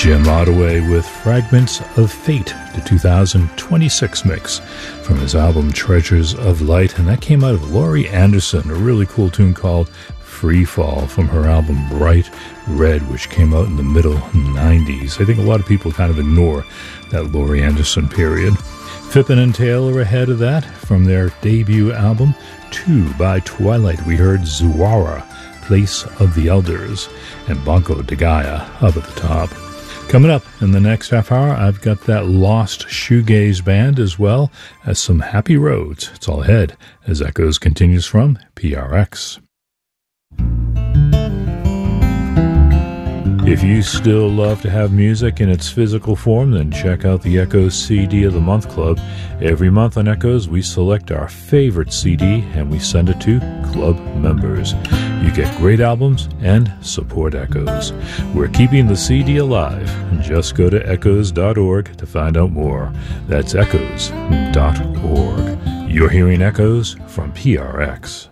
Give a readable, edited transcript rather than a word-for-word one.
Jim Ottaway with Fragments of Fate, the 2026 mix from his album Treasures of Light, and that came out of Laurie Anderson, a really cool tune called Free Fall from her album Bright Red, which came out in the middle 90s. I think a lot of people kind of ignore that Laurie Anderson period. Phippen and Taylor ahead of that from their debut album 2 by Twilight. We heard Zuwara, Place of the Elders, and Banco de Gaia up at the top. Coming up in the next half hour, I've got that Lost Shoegaze Band as well as some Happy Roads. It's all ahead as Echoes continues from PRX. If you still love to have music in its physical form, then check out the Echoes CD of the Month Club. Every month on Echoes, we select our favorite CD and we send it to club members. You get great albums and support Echoes. We're keeping the CD alive. Just go to echoes.org to find out more. That's echoes.org. You're hearing Echoes from PRX.